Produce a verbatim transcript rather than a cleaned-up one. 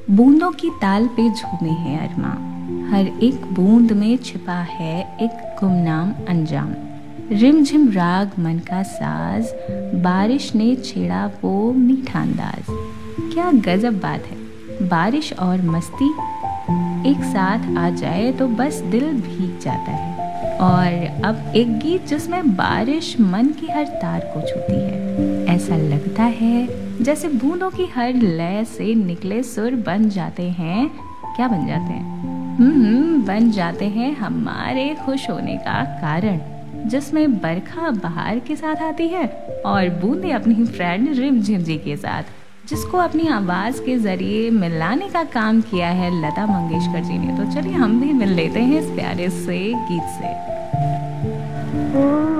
बूंदों की ताल पे झूमे हैं अरमा, हर एक बूंद में छिपा है एक गुमनाम अंजाम। रिमझिम राग मन का साज, बारिश ने छेड़ा वो मीठा अंदाज। क्या गजब बात है, बारिश और मस्ती एक साथ आ जाए तो बस दिल भीग जाता है। और अब एक गीत जिसमें बारिश मन की हर तार को छूती है। ऐसा लगता है जैसे बूंदों की हर लय से निकले सुर बन जाते हैं। क्या बन जाते हैं? हम्म बन जाते हैं हमारे खुश होने का कारण, जिसमें बरखा बहार के साथ आती है और बूंदे अपनी फ्रेंड रिमझिम जी के साथ, जिसको अपनी आवाज के जरिए मिलाने का काम किया है लता मंगेशकर जी ने। तो चलिए हम भी मिल लेते हैं इस प्यारे से गीत से।